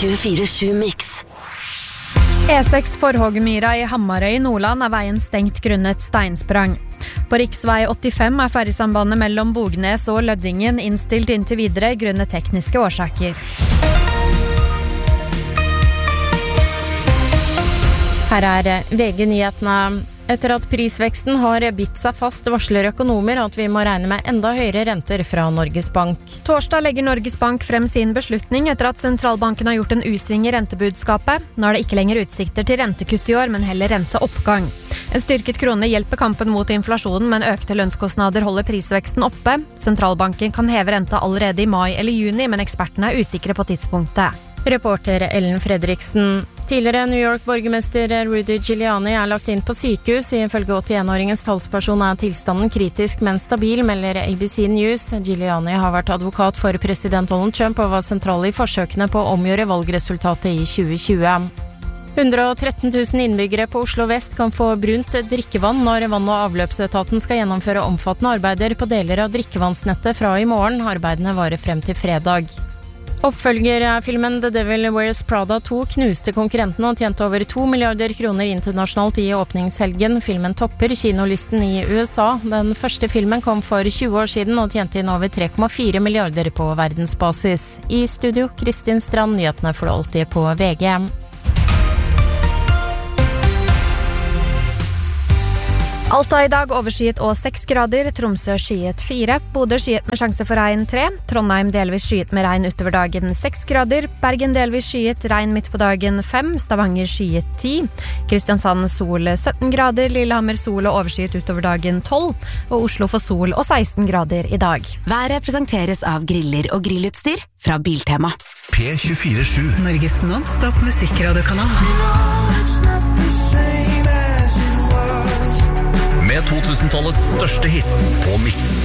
24/7 Mix. E6 Forhågmyra I Hamarøy I Nordland veien stengt grunnet steinsprang. På riksvei 85 ferdigsambandet mellom Bognes og Løddingen innstilt inntil videre grunnet tekniske årsaker. Her VG-nyhetene. Etter at prisveksten har bitt seg fast, varsler økonomer at vi må regne med enda høyere renter fra Norges Bank. Torsdag legger Norges Bank frem sin beslutning etter at sentralbanken har gjort en usving I rentebudskapet. Nå det ikke lenger utsikter til rentekutt I år, men heller renteoppgang. En styrket krone hjelper kampen mot inflasjonen, men økte lønnskostnader holder prisveksten oppe. Sentralbanken kan heve renta allerede I mai eller juni, men ekspertene usikre på tidspunktet. Reporter Ellen Fredriksen. Tidligere New York-borgermester Rudy Giuliani lagt inn på sykehus. Ifølge 81-åringens talsperson tilstanden kritisk, men stabil, melder ABC News. Giuliani har vært advokat for president Donald Trump og var sentral I forsøkene på å omgjøre valgresultatet I 2020. 113 000 innbyggere på Oslo Vest kan få brunt drikkevann når vann- og avløpsetaten skal gjennomføre omfattende arbeider på deler av drikkevannsnettet fra I morgen. Arbeidene varer frem til fredag. Oppfølgerfilmen The Devil Wears Prada 2 knuste konkurrentene og tjente over 2 milliarder kroner internasjonalt I åpningshelgen. Filmen topper kinolisten I USA. Den første filmen kom for 20 år siden og tjente inn over 3,4 milliarder på verdensbasis. I studio, Kristin Strand, nyhetene får du alltid på VG. Alta I dag overskyet og 6 grader, Tromsø skyet 4, Bodø skyet med sjanse for regn 3, Trondheim delvis skyet med regn utover dagen 6 grader, Bergen delvis skyet, regn midt på dagen 5, Stavanger skyet 10, Kristiansand sol 17 grader, Lillehammer sol og overskyet utover dagen 12, og Oslo får sol og 16 grader I dag. Været presenteres av griller og grillutstyr fra Biltema. P24/7 Norges non-stop musikkradiokanal. med 2000-tallets største hits på Mix.